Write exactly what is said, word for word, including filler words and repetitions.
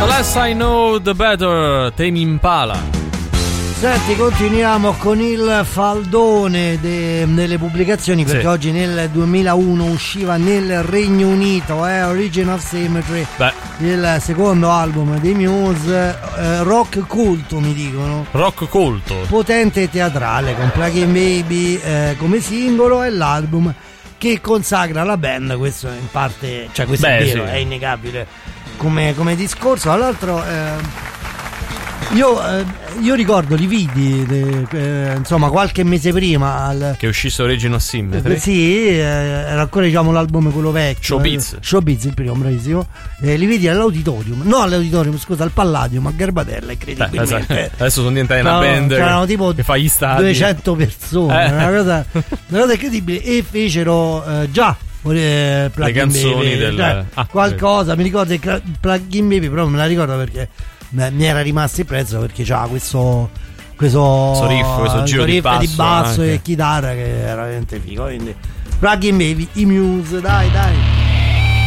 The Less I Know The Better, Tame Impala. Senti, continuiamo con il faldone de, delle pubblicazioni, perché sì, oggi nel duemilauno usciva nel Regno Unito eh, Origin of Symmetry, Beh. il secondo album dei Muse, eh, rock culto mi dicono. Rock culto. Potente e teatrale, con Plug-in Baby eh, come singolo, e l'album che consacra la band. Questo in parte, cioè questo Beh, è vero, sì, è innegabile come, come discorso. All'altro eh, Io, eh, io ricordo, li vidi de, eh, insomma qualche mese prima al, che uscisse Origin of Symmetry. Eh, sì, eh, era ancora diciamo l'album quello vecchio. Showbiz. Eh, Showbiz, il primo, bravissimo. Eh, li vidi all'auditorium, no all'auditorium, scusa, al Palladium a Garbatella, incredibilmente. Beh, esatto. Adesso sono diventate una no, band c'erano tipo che fa gli stadi. duecento persone, eh. una, cosa, una cosa incredibile. E fecero eh, già eh, le canzoni Baby, del cioè, ah, qualcosa, mi ricordo il Plug-in Baby, però me la ricordo perché mi era rimasto impresso, perché c'ha questo questo riff, questo giro riff di basso, di basso e chitarra che era veramente figo. Quindi Plug-in Baby, i Muse, dai dai.